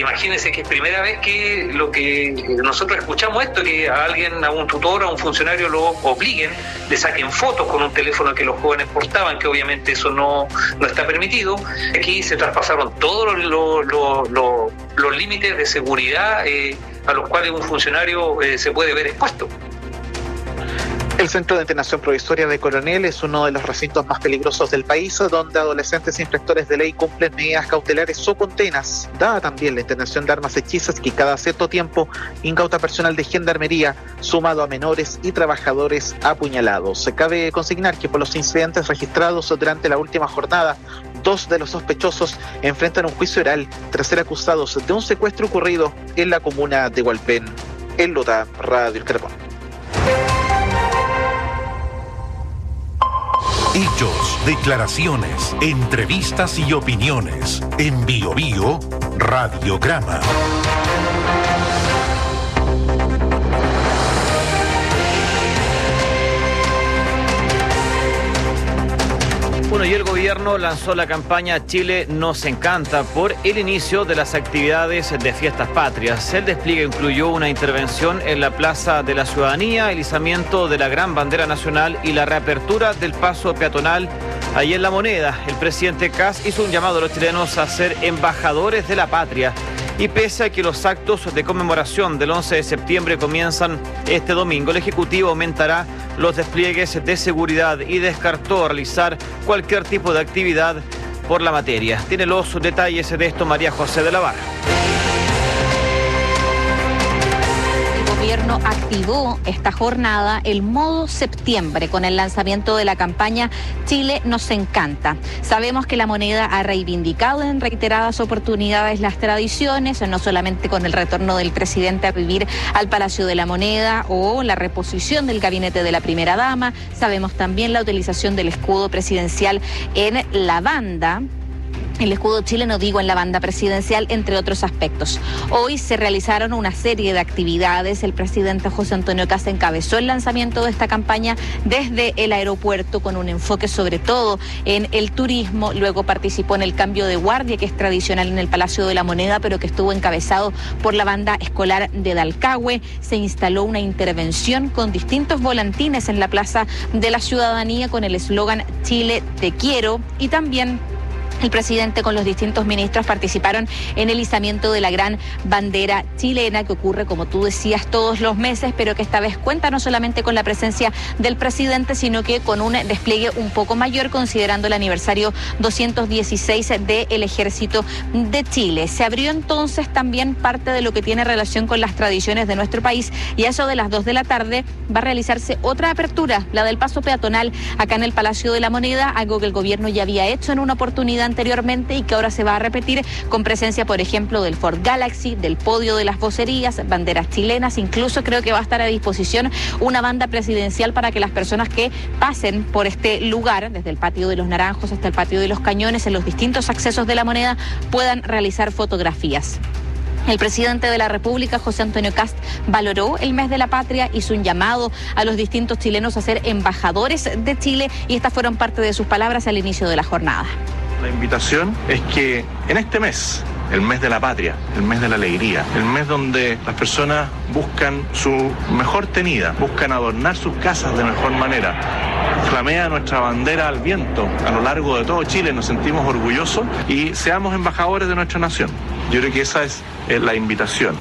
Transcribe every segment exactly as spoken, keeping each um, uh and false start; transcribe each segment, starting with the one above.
imagínense que es primera vez que lo que nosotros escuchamos esto, que a alguien, a un tutor, a un funcionario lo obliguen, le saquen fotos con un teléfono que los jóvenes portaban, que obviamente eso no, no está permitido. Aquí se traspasaron todos los, los, los, los límites de seguridad eh, a los cuales un funcionario eh, se puede ver expuesto. El Centro de Internación Provisoria de Coronel es uno de los recintos más peligrosos del país, donde adolescentes infractores de ley cumplen medidas cautelares o condenas, dada también la internación de armas hechizas que cada cierto tiempo incauta personal de gendarmería, sumado a menores y trabajadores apuñalados. Se cabe consignar que por los incidentes registrados durante la última jornada, dos de los sospechosos enfrentan un juicio oral tras ser acusados de un secuestro ocurrido en la comuna de Hualpén. En Lota, Radio El Carbón. Hechos, declaraciones, entrevistas y opiniones. En Bio Bio, Radiograma. Bueno, y el gobierno lanzó la campaña Chile nos encanta por el inicio de las actividades de fiestas patrias. El despliegue incluyó una intervención en la Plaza de la Ciudadanía, el izamiento de la gran bandera nacional y la reapertura del paso peatonal ahí en La Moneda. El presidente Kast hizo un llamado a los chilenos a ser embajadores de la patria. Y pese a que los actos de conmemoración del once de septiembre comienzan este domingo, el Ejecutivo aumentará los despliegues de seguridad y descartó realizar cualquier tipo de actividad por la materia. Tiene los detalles de esto María José de la Barra. El gobierno activó esta jornada el modo septiembre con el lanzamiento de la campaña Chile nos encanta. Sabemos que La Moneda ha reivindicado en reiteradas oportunidades las tradiciones, no solamente con el retorno del presidente a vivir al Palacio de la Moneda o la reposición del gabinete de la primera dama. Sabemos también la utilización del escudo presidencial en la banda. El escudo chileno, digo, en la banda presidencial, entre otros aspectos. Hoy se realizaron una serie de actividades. El presidente José Antonio Kast encabezó el lanzamiento de esta campaña desde el aeropuerto con un enfoque sobre todo en el turismo. Luego participó en el cambio de guardia, que es tradicional en el Palacio de la Moneda, pero que estuvo encabezado por la banda escolar de Dalcahue. Se instaló una intervención con distintos volantines en la Plaza de la Ciudadanía con el eslogan Chile te quiero, y también el presidente con los distintos ministros participaron en el izamiento de la gran bandera chilena, que ocurre, como tú decías, todos los meses, pero que esta vez cuenta no solamente con la presencia del presidente, sino que con un despliegue un poco mayor, considerando el aniversario doscientos dieciséis del Ejército de Chile. Se abrió entonces también parte de lo que tiene relación con las tradiciones de nuestro país, y a eso de las dos de la tarde va a realizarse otra apertura, la del paso peatonal acá en el Palacio de la Moneda, algo que el gobierno ya había hecho en una oportunidad anteriormente y que ahora se va a repetir con presencia, por ejemplo, del Ford Galaxy, del podio de las vocerías, banderas chilenas. Incluso creo que va a estar a disposición una banda presidencial para que las personas que pasen por este lugar, desde el Patio de los Naranjos hasta el Patio de los Cañones, en los distintos accesos de La Moneda, puedan realizar fotografías. El presidente de la República, José Antonio Kast, valoró el mes de la patria, hizo un llamado a los distintos chilenos a ser embajadores de Chile, y estas fueron parte de sus palabras al inicio de la jornada. La invitación es que en este mes, el mes de la patria, el mes de la alegría, el mes donde las personas buscan su mejor tenida, buscan adornar sus casas de mejor manera, flamea nuestra bandera al viento a lo largo de todo Chile, nos sentimos orgullosos y seamos embajadores de nuestra nación. Yo creo que esa es la invitación.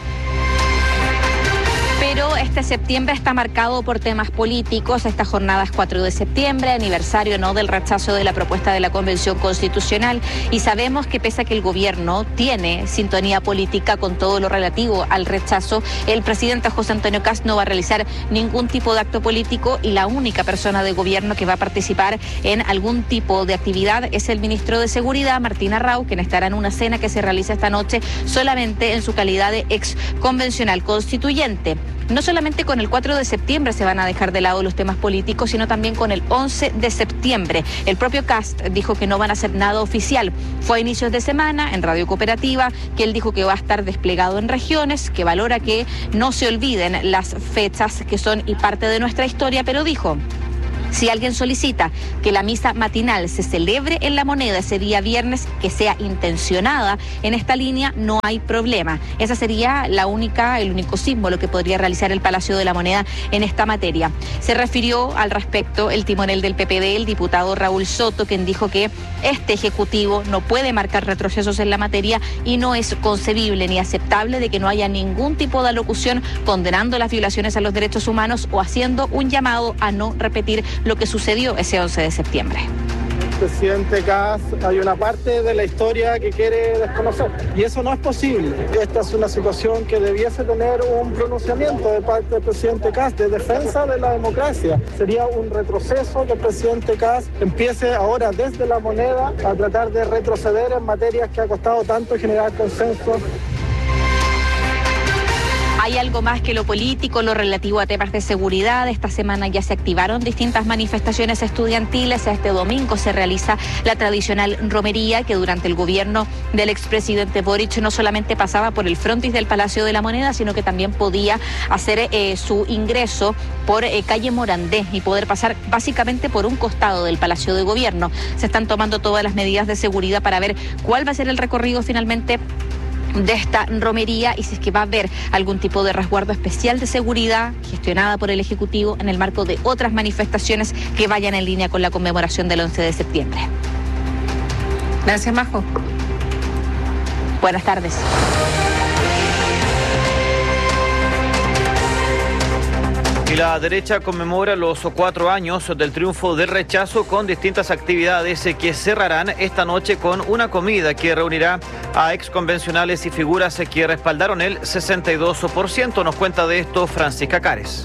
Pero este septiembre está marcado por temas políticos. Esta jornada es cuatro de septiembre, aniversario no del rechazo de la propuesta de la Convención Constitucional, y sabemos que pese a que el gobierno tiene sintonía política con todo lo relativo al rechazo, el presidente José Antonio Kast no va a realizar ningún tipo de acto político, y la única persona de gobierno que va a participar en algún tipo de actividad es el ministro de Seguridad, Martín Arrau, quien estará en una cena que se realiza esta noche solamente en su calidad de ex convencional constituyente. No solamente con el cuatro de septiembre se van a dejar de lado los temas políticos, sino también con el once de septiembre. El propio Kast dijo que no van a hacer nada oficial. Fue a inicios de semana en Radio Cooperativa que él dijo que va a estar desplegado en regiones, que valora que no se olviden las fechas que son y parte de nuestra historia, pero dijo Si alguien solicita que la misa matinal se celebre en La Moneda ese día viernes, que sea intencionada en esta línea, no hay problema. Esa sería la única, el único símbolo que podría realizar el Palacio de La Moneda en esta materia. Se refirió al respecto el timonel del P P D, el diputado Raúl Soto, quien dijo que este Ejecutivo no puede marcar retrocesos en la materia y no es concebible ni aceptable de que no haya ningún tipo de alocución condenando las violaciones a los derechos humanos o haciendo un llamado a no repetir lo que sucedió ese once de septiembre. Presidente Kast, hay una parte de la historia que quiere desconocer y eso no es posible. Esta es una situación que debiese tener un pronunciamiento de parte del presidente Kast de defensa de la democracia. Sería un retroceso que el presidente Kast empiece ahora desde La Moneda a tratar de retroceder en materias que ha costado tanto generar consenso. Hay algo más que lo político, lo relativo a temas de seguridad. Esta semana ya se activaron distintas manifestaciones estudiantiles. Este domingo se realiza la tradicional romería que durante el gobierno del expresidente Boric no solamente pasaba por el frontis del Palacio de la Moneda, sino que también podía hacer eh, su ingreso por eh, calle Morandé y poder pasar básicamente por un costado del Palacio de Gobierno. Se están tomando todas las medidas de seguridad para ver cuál va a ser el recorrido finalmente de esta romería y si es que va a haber algún tipo de resguardo especial de seguridad gestionada por el Ejecutivo en el marco de otras manifestaciones que vayan en línea con la conmemoración del once de septiembre. Gracias, Majo. Buenas tardes. Y la derecha conmemora los cuatro años del triunfo del rechazo con distintas actividades que cerrarán esta noche con una comida que reunirá a exconvencionales y figuras que respaldaron el sesenta y dos por ciento. Nos cuenta de esto Francisca Cares.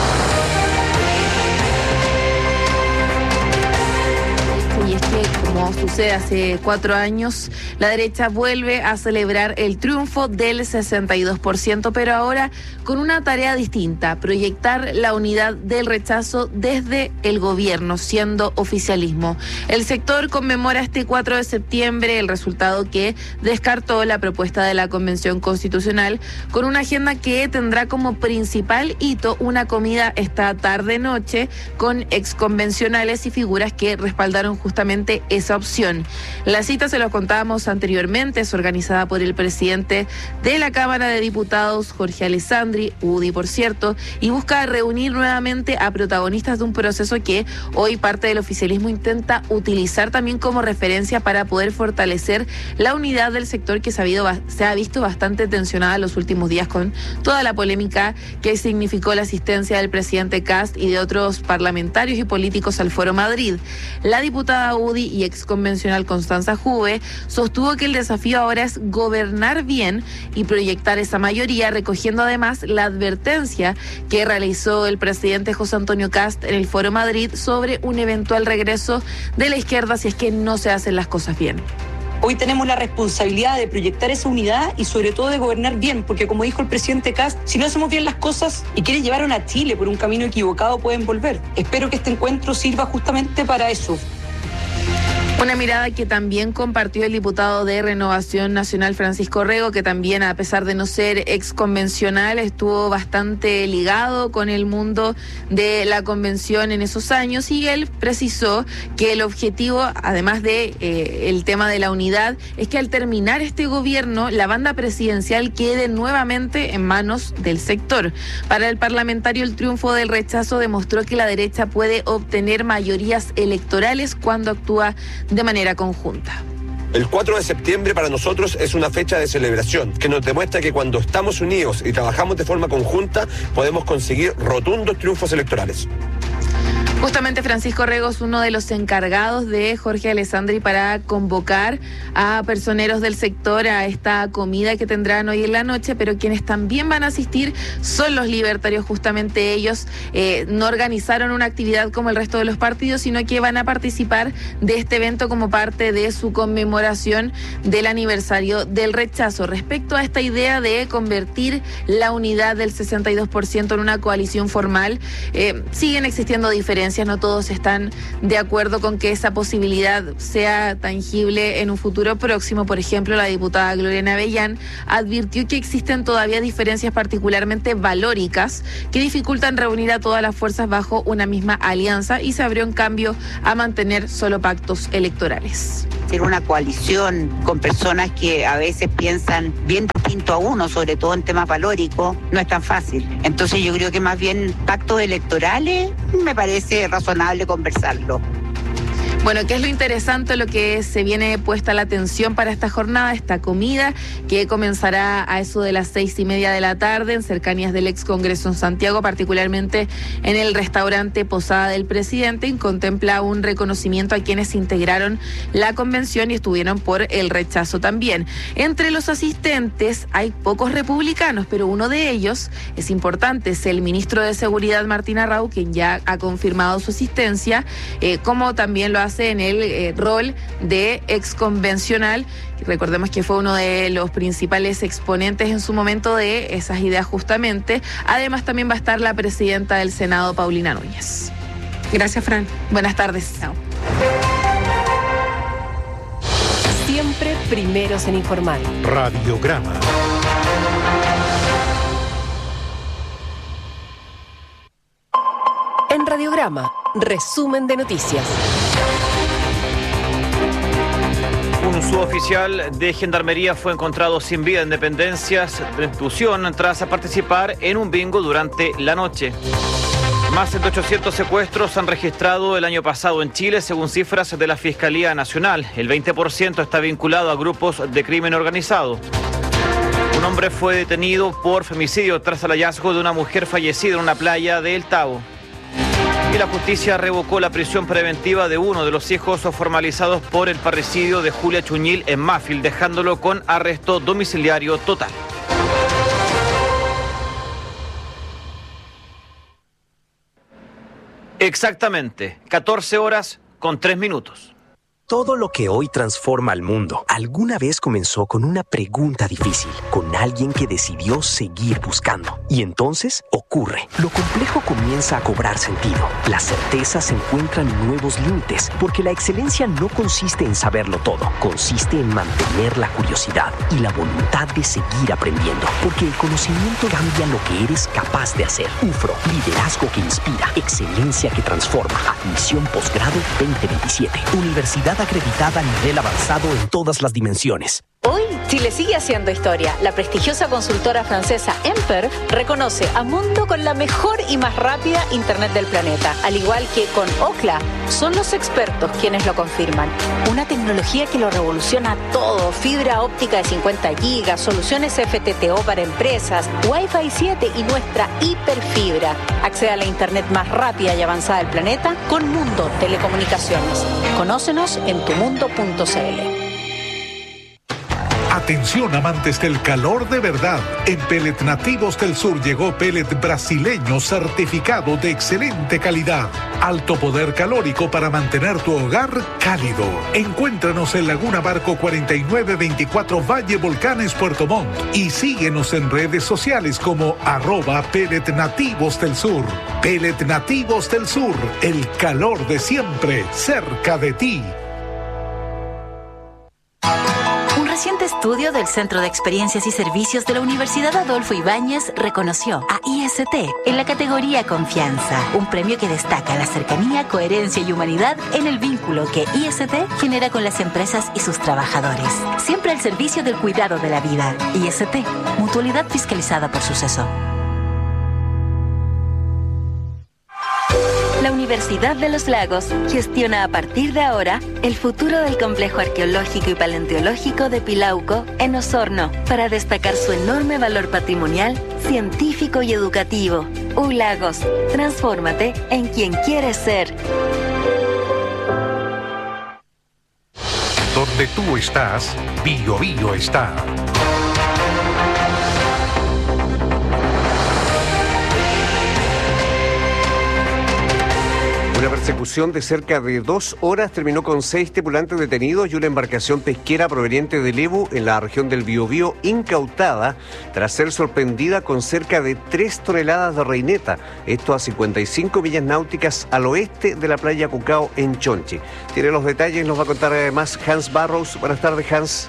Y es que, como sucede hace cuatro años, la derecha vuelve a celebrar el triunfo del sesenta y dos por ciento, pero ahora con una tarea distinta: proyectar la unidad del rechazo desde el gobierno, siendo oficialismo. El sector conmemora este cuatro de septiembre el resultado que descartó la propuesta de la Convención Constitucional, con una agenda que tendrá como principal hito una comida esta tarde-noche con exconvencionales y figuras que respaldaron justamente esa opción. La cita, se lo contábamos anteriormente, es organizada por el presidente de la Cámara de Diputados, Jorge Alessandri, U D I por cierto, y busca reunir nuevamente a protagonistas de un proceso que hoy parte del oficialismo intenta utilizar también como referencia para poder fortalecer la unidad del sector que se ha, habido, se ha visto bastante tensionada en los últimos días con toda la polémica que significó la asistencia del presidente Kast y de otros parlamentarios y políticos al Foro Madrid. La diputada U D I y exconvencional Constanza Juve sostuvo que el desafío ahora es gobernar bien y proyectar esa mayoría, recogiendo además la advertencia que realizó el presidente José Antonio Kast en el Foro Madrid sobre un eventual regreso de la izquierda si es que no se hacen las cosas bien. Hoy tenemos la responsabilidad de proyectar esa unidad y sobre todo de gobernar bien, porque como dijo el presidente Kast, si no hacemos bien las cosas y quieren llevar a Chile por un camino equivocado, pueden volver. Espero que este encuentro sirva justamente para eso. Una mirada que también compartió el diputado de Renovación Nacional Francisco Rego, que también, a pesar de no ser ex convencional, estuvo bastante ligado con el mundo de la convención en esos años, y él precisó que el objetivo, además de eh, el tema de la unidad, es que al terminar este gobierno, la banda presidencial quede nuevamente en manos del sector. Para el parlamentario, el triunfo del rechazo demostró que la derecha puede obtener mayorías electorales cuando actúa de manera conjunta. El cuatro de septiembre para nosotros es una fecha de celebración que nos demuestra que cuando estamos unidos y trabajamos de forma conjunta podemos conseguir rotundos triunfos electorales. Justamente Francisco Rego es uno de los encargados de Jorge Alessandri para convocar a personeros del sector a esta comida que tendrán hoy en la noche, pero quienes también van a asistir son los libertarios. Justamente ellos eh, no organizaron una actividad como el resto de los partidos, sino que van a participar de este evento como parte de su conmemoración del aniversario del rechazo. Respecto a esta idea de convertir la unidad del sesenta y dos por ciento en una coalición formal, eh, siguen existiendo diferencias diferencias, no todos están de acuerdo con que esa posibilidad sea tangible en un futuro próximo. Por ejemplo, la diputada Gloria Navellán advirtió que existen todavía diferencias particularmente valóricas que dificultan reunir a todas las fuerzas bajo una misma alianza y se abrió en cambio a mantener solo pactos electorales. Ser una coalición con personas que a veces piensan bien distinto a uno, sobre todo en temas valóricos, no es tan fácil. Entonces yo creo que más bien pactos electorales me parece razonable conversarlo. Bueno, ¿qué es lo interesante? Lo que se viene puesta la atención para esta jornada, esta comida, que comenzará a eso de las seis y media de la tarde en cercanías del ex Congreso en Santiago, particularmente en el restaurante Posada del Presidente, y contempla un reconocimiento a quienes integraron la convención y estuvieron por el rechazo también. Entre los asistentes hay pocos republicanos, pero uno de ellos es importante, es el ministro de Seguridad, Martín Arrau, quien ya ha confirmado su asistencia, eh, como también lo hace en el eh, rol de exconvencional. Recordemos que fue uno de los principales exponentes en su momento de esas ideas justamente. Además también va a estar la presidenta del Senado, Paulina Núñez. Gracias, Fran. Buenas tardes. Chao. Siempre primeros en informar. Radiograma. En Radiograma, resumen de noticias. Un suboficial de Gendarmería fue encontrado sin vida en dependencias de institución tras participar en un bingo durante la noche. Más de ochocientos secuestros han registrado el año pasado en Chile, según cifras de la Fiscalía Nacional. El veinte por ciento está vinculado a grupos de crimen organizado. Un hombre fue detenido por femicidio tras el hallazgo de una mujer fallecida en una playa de El Tabo. Y la justicia revocó la prisión preventiva de uno de los hijos formalizados por el parricidio de Julia Chuñil en Mafil, dejándolo con arresto domiciliario total. Exactamente, catorce horas con tres minutos. Todo lo que hoy transforma al mundo alguna vez comenzó con una pregunta difícil, con alguien que decidió seguir buscando. Y entonces ocurre. Lo complejo comienza a cobrar sentido. Las certezas encuentran nuevos límites, porque la excelencia no consiste en saberlo todo, consiste en mantener la curiosidad y la voluntad de seguir aprendiendo, porque el conocimiento cambia lo que eres capaz de hacer. U F R O, liderazgo que inspira, excelencia que transforma. Admisión posgrado veinte veintisiete. Universidad acreditada a nivel avanzado en todas las dimensiones. Hoy, Chile sigue haciendo historia. La prestigiosa consultora francesa Emper reconoce a Mundo con la mejor y más rápida Internet del planeta. Al igual que con Ookla, son los expertos quienes lo confirman. Una tecnología que lo revoluciona todo. Fibra óptica de cincuenta gigas, soluciones F T T O para empresas, Wi-Fi siete y nuestra hiperfibra. Accede a la Internet más rápida y avanzada del planeta con Mundo Telecomunicaciones. Conócenos en tu mundo punto c l. Atención, amantes del calor de verdad. En Pellet Nativos del Sur llegó pellet brasileño certificado de excelente calidad. Alto poder calórico para mantener tu hogar cálido. Encuéntranos en Laguna Barco cuarenta y nueve veinticuatro Valle Volcanes, Puerto Montt. Y síguenos en redes sociales como arroba Pellet Nativos del Sur. Pellet Nativos del Sur, el calor de siempre, cerca de ti. Un reciente estudio del Centro de Experiencias y Servicios de la Universidad Adolfo Ibáñez reconoció a I S T en la categoría Confianza, un premio que destaca la cercanía, coherencia y humanidad en el vínculo que I S T genera con las empresas y sus trabajadores. Siempre al servicio del cuidado de la vida. I S T, mutualidad fiscalizada por Suceso. La Universidad de los Lagos gestiona a partir de ahora el futuro del complejo arqueológico y paleontológico de Pilauco en Osorno para destacar su enorme valor patrimonial, científico y educativo. U Lagos, transfórmate en quien quieres ser. Donde tú estás, Bio Bio está. Una persecución de cerca de dos horas terminó con seis tripulantes detenidos y una embarcación pesquera proveniente de Lebu en la región del Biobío incautada tras ser sorprendida con cerca de tres toneladas de reineta. Esto a cincuenta y cinco millas náuticas al oeste de la playa Cucao en Chonchi. Tiene los detalles, nos va a contar además Hans Barrows. Buenas tardes, Hans.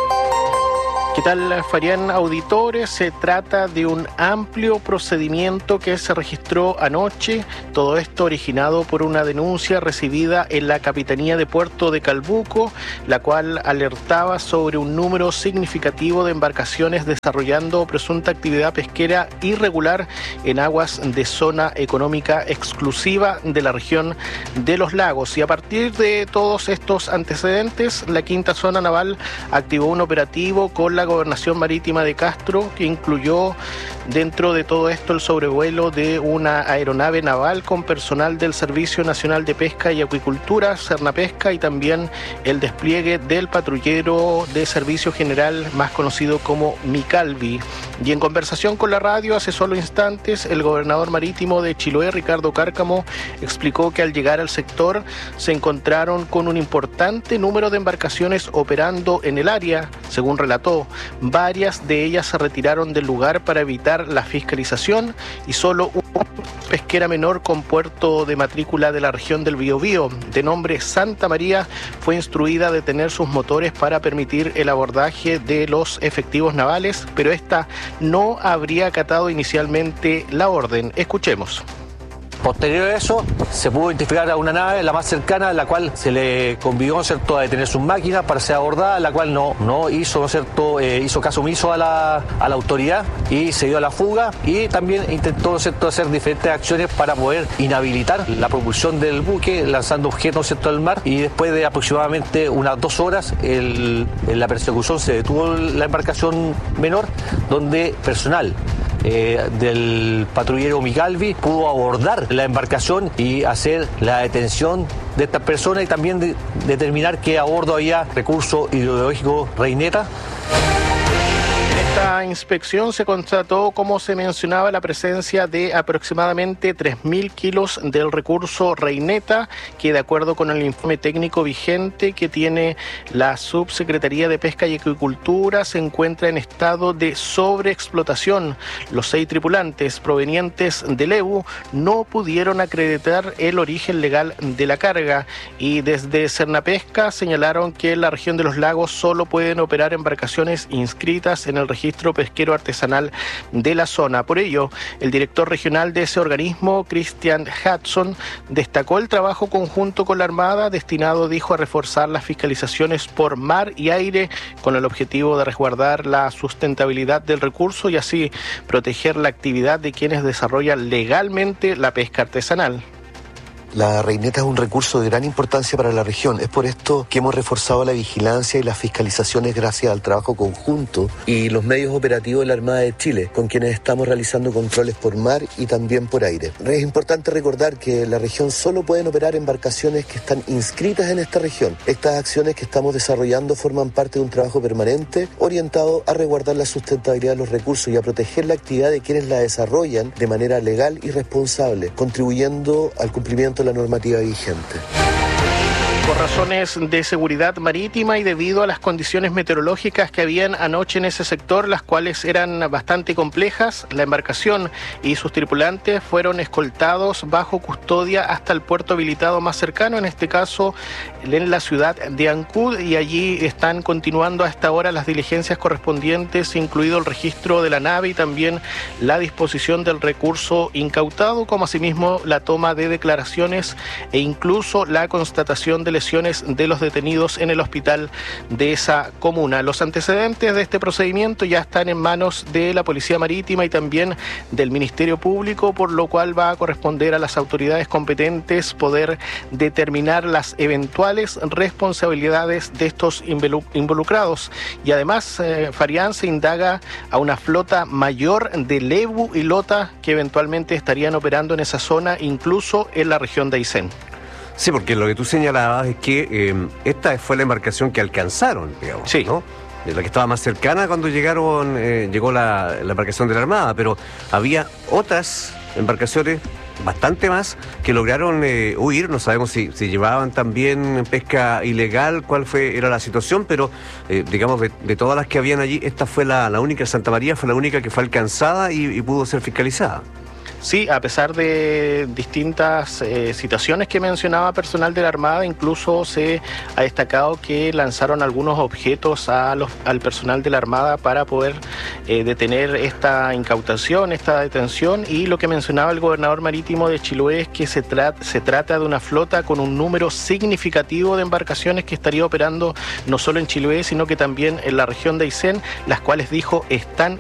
¿Qué tal, Farián Auditores? Se trata de un amplio procedimiento que se registró anoche, todo esto originado por una denuncia recibida en la Capitanía de Puerto de Calbuco, la cual alertaba sobre un número significativo de embarcaciones desarrollando presunta actividad pesquera irregular en aguas de zona económica exclusiva de la región de los lagos. Y a partir de todos estos antecedentes, la Quinta Zona Naval activó un operativo con la Gobernación Marítima de Castro, que incluyó dentro de todo esto el sobrevuelo de una aeronave naval con personal del Servicio Nacional de Pesca y Acuicultura, Cernapesca, y también el despliegue del patrullero de Servicio General, más conocido como Micalvi. Y en conversación con la radio hace solo instantes, el gobernador marítimo de Chiloé, Ricardo Cárcamo, explicó que al llegar al sector se encontraron con un importante número de embarcaciones operando en el área. Según relató, varias de ellas se retiraron del lugar para evitar la fiscalización y solo una pesquera menor con puerto de matrícula de la región del Biobío, de nombre Santa María, fue instruida a detener sus motores para permitir el abordaje de los efectivos navales, pero esta no habría acatado inicialmente la orden. Escuchemos. Posterior a eso, se pudo identificar a una nave, la más cercana, la cual se le convidó, ¿no es cierto?, a detener sus máquinas para ser abordada, la cual no, no hizo, ¿no es cierto?, eh, hizo caso omiso a la, a la autoridad y se dio a la fuga, y también intentó, ¿no es cierto?, hacer diferentes acciones para poder inhabilitar la propulsión del buque, lanzando objetos, ¿no es cierto?, al mar, y después de aproximadamente unas dos horas, el, en la persecución se detuvo la embarcación menor, donde personal Eh, del patrullero Micalvi pudo abordar la embarcación y hacer la detención de estas personas y también de, determinar que a bordo había recurso hidrológico reineta. En esta inspección se constató, como se mencionaba, la presencia de aproximadamente tres mil kilos del recurso reineta, que de acuerdo con el informe técnico vigente que tiene la Subsecretaría de Pesca y Acuicultura, se encuentra en estado de sobreexplotación. Los seis tripulantes provenientes de Lebu no pudieron acreditar el origen legal de la carga, y desde Cernapesca señalaron que en la región de los lagos solo pueden operar embarcaciones inscritas en el registro pesquero artesanal de la zona. Por ello, el director regional de ese organismo, Christian Hudson, destacó el trabajo conjunto con la Armada destinado, dijo, a reforzar las fiscalizaciones por mar y aire con el objetivo de resguardar la sustentabilidad del recurso y así proteger la actividad de quienes desarrollan legalmente la pesca artesanal. La reineta es un recurso de gran importancia para la región. Es por esto que hemos reforzado la vigilancia y las fiscalizaciones gracias al trabajo conjunto y los medios operativos de la Armada de Chile, con quienes estamos realizando controles por mar y también por aire. Es importante recordar que en la región solo pueden operar embarcaciones que están inscritas en esta región. Estas acciones que estamos desarrollando forman parte de un trabajo permanente orientado a resguardar la sustentabilidad de los recursos y a proteger la actividad de quienes la desarrollan de manera legal y responsable, contribuyendo al cumplimiento la normativa vigente. Por razones de seguridad marítima y debido a las condiciones meteorológicas que habían anoche en ese sector, las cuales eran bastante complejas, la embarcación y sus tripulantes fueron escoltados bajo custodia hasta el puerto habilitado más cercano, en este caso en la ciudad de Ancud, y allí están continuando a esta hora las diligencias correspondientes, incluido el registro de la nave y también la disposición del recurso incautado, como asimismo la toma de declaraciones e incluso la constatación de lesiones de los detenidos en el hospital de esa comuna. Los antecedentes de este procedimiento ya están en manos de la Policía Marítima y también del Ministerio Público, por lo cual va a corresponder a las autoridades competentes poder determinar las eventuales responsabilidades de estos involucrados. Y además, eh, Farián, se indaga a una flota mayor de Lebu y Lota que eventualmente estarían operando en esa zona, incluso en la región de Aysén. Sí, porque lo que tú señalabas es que eh, esta fue la embarcación que alcanzaron, digamos, sí, ¿no? De la que estaba más cercana cuando llegaron, eh, llegó la, la embarcación de la Armada, pero había otras embarcaciones, bastante más, que lograron eh, huir. No sabemos si, si llevaban también pesca ilegal, cuál fue era la situación, pero eh, digamos, de, de todas las que habían allí, esta fue la, la única, Santa María fue la única que fue alcanzada y, y pudo ser fiscalizada. Sí, a pesar de distintas eh, situaciones que mencionaba personal de la Armada, incluso se ha destacado que lanzaron algunos objetos a los, al personal de la Armada para poder eh, detener esta incautación, esta detención, y lo que mencionaba el gobernador marítimo de Chiloé es que se, tra se trata de una flota con un número significativo de embarcaciones que estaría operando no solo en Chiloé, sino que también en la región de Aysén, las cuales dijo están